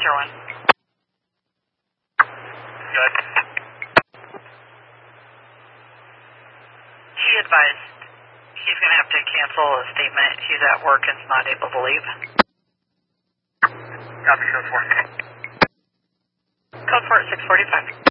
Sherwin. Good. She advised he's going to have to cancel a statement. He's at work and is not able to leave. Copy, code 4. Code 4 at 645.